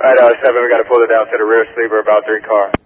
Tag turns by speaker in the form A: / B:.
A: Alright, 7, we got to pull it down to the rear sleeper, about 3 car.